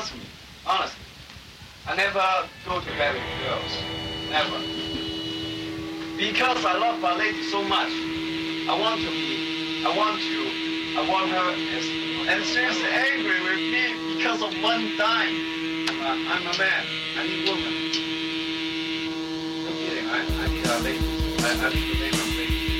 Trust me, honestly. I never go to bed with girls. Never. Because I love my lady so much. I want her as, and she's angry with me because of one time. I'm a man. I need woman. No kidding. I need a lady. I need a lady.